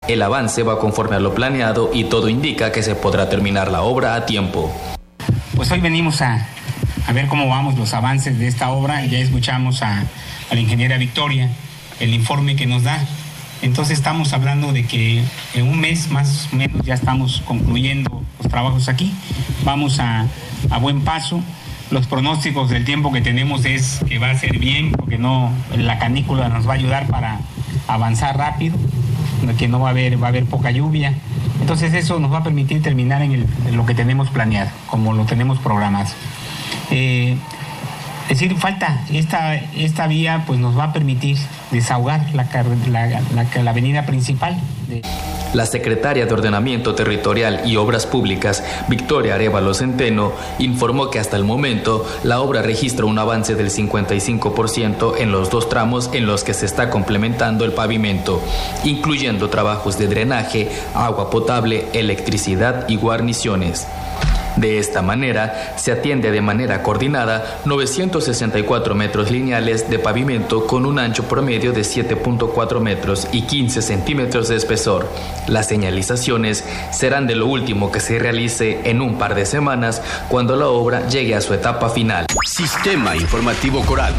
el avance va conforme a lo planeado y todo indica que se podrá terminar la obra a tiempo. Pues hoy venimos a ver cómo vamos los avances de esta obra. Ya escuchamos a la ingeniera Victoria, el informe que nos da. Entonces estamos hablando de que en un mes más o menos ya estamos concluyendo los trabajos aquí. Vamos a buen paso. Los pronósticos del tiempo que tenemos es que va a ser bien, porque la canícula nos va a ayudar para avanzar rápido, que no va a haber poca lluvia. Entonces eso nos va a permitir terminar en lo que tenemos planeado, como lo tenemos programado. Es decir, falta esta vía, pues nos va a permitir desahogar la avenida principal. La secretaria de Ordenamiento Territorial y Obras Públicas, Victoria Arévalo Centeno, informó que hasta el momento la obra registra un avance del 55% en los 2 tramos en los que se está complementando el pavimento, incluyendo trabajos de drenaje, agua potable, electricidad y guarniciones. De esta manera, se atiende de manera coordinada 964 metros lineales de pavimento con un ancho promedio de 7.4 metros y 15 centímetros de espesor. Las señalizaciones serán de lo último que se realice en un par de semanas cuando la obra llegue a su etapa final. Sistema Informativo Coral.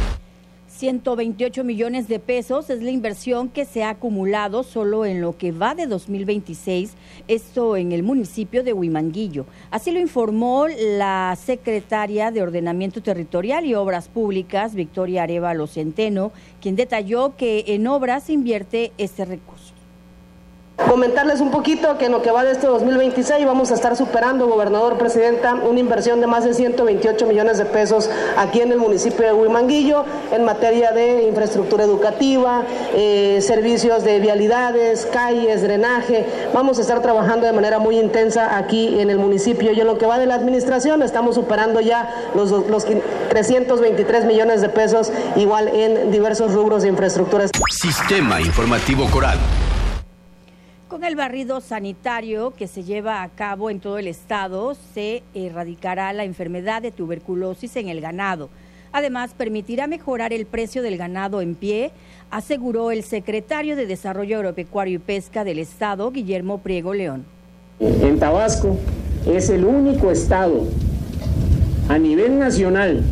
128 millones de pesos es la inversión que se ha acumulado solo en lo que va de 2026, esto en el municipio de Huimanguillo. Así lo informó la secretaria de Ordenamiento Territorial y Obras Públicas, Victoria Arévalo Centeno, quien detalló que en obras se invierte este recurso. Comentarles un poquito que en lo que va de este 2026 vamos a estar superando, gobernador, presidenta, una inversión de más de 128 millones de pesos aquí en el municipio de Huimanguillo en materia de infraestructura educativa, servicios de vialidades, calles, drenaje. Vamos a estar trabajando de manera muy intensa aquí en el municipio y en lo que va de la administración estamos superando ya los 323 millones de pesos igual en diversos rubros de infraestructuras. Sistema Informativo Coral. Con el barrido sanitario que se lleva a cabo en todo el estado, se erradicará la enfermedad de tuberculosis en el ganado. Además, permitirá mejorar el precio del ganado en pie, aseguró el secretario de Desarrollo Agropecuario y Pesca del estado, Guillermo Priego León. En Tabasco es el único estado a nivel nacional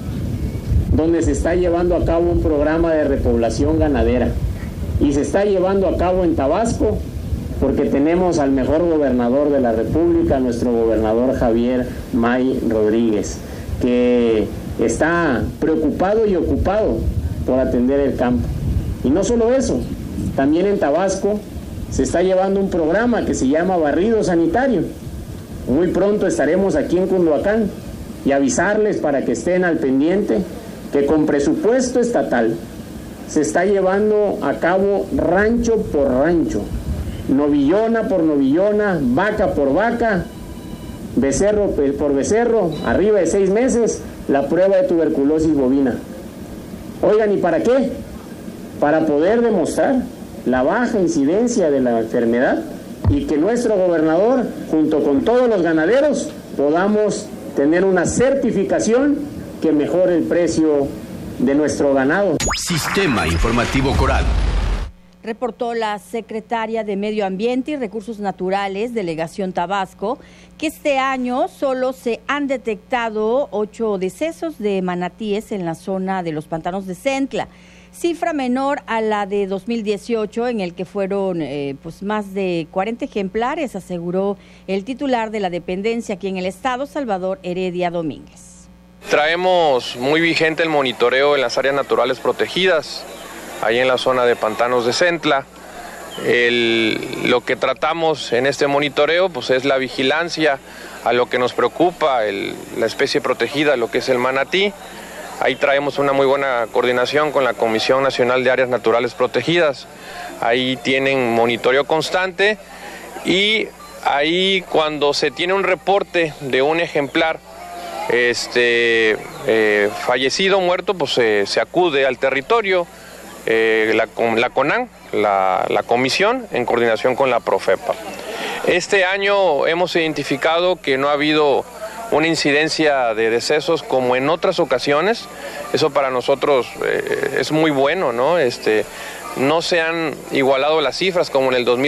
donde se está llevando a cabo un programa de repoblación ganadera. Y se está llevando a cabo en Tabasco porque tenemos al mejor gobernador de la República, nuestro gobernador Javier May Rodríguez, que está preocupado y ocupado por atender el campo. Y no solo eso, también en Tabasco se está llevando un programa que se llama Barrido Sanitario. Muy pronto estaremos aquí en Cunduacán y avisarles para que estén al pendiente que con presupuesto estatal se está llevando a cabo rancho por rancho, novillona por novillona, vaca por vaca, becerro por becerro, arriba de 6 meses, la prueba de tuberculosis bovina. Oigan, ¿y para qué? Para poder demostrar la baja incidencia de la enfermedad y que nuestro gobernador, junto con todos los ganaderos, podamos tener una certificación que mejore el precio de nuestro ganado. Sistema Informativo Coral. Reportó la secretaria de Medio Ambiente y Recursos Naturales, Delegación Tabasco, que este año solo se han detectado 8 decesos de manatíes en la zona de los pantanos de Centla, cifra menor a la de 2018, en el que fueron más de 40 ejemplares, aseguró el titular de la dependencia aquí en el estado, Salvador Heredia Domínguez. Traemos muy vigente el monitoreo en las áreas naturales protegidas, ahí en la zona de pantanos de Centla. Lo que tratamos en este monitoreo pues es la vigilancia a lo que nos preocupa, la especie protegida, lo que es el manatí. Ahí traemos una muy buena coordinación con la Comisión Nacional de Áreas Naturales Protegidas. Ahí tienen monitoreo constante y ahí cuando se tiene un reporte de un ejemplar fallecido, muerto, pues se acude al territorio. La CONAN, la comisión, en coordinación con la Profepa. Este año hemos identificado que no ha habido una incidencia de decesos como en otras ocasiones. Eso para nosotros es muy bueno, ¿no? No se han igualado las cifras como en el 2000.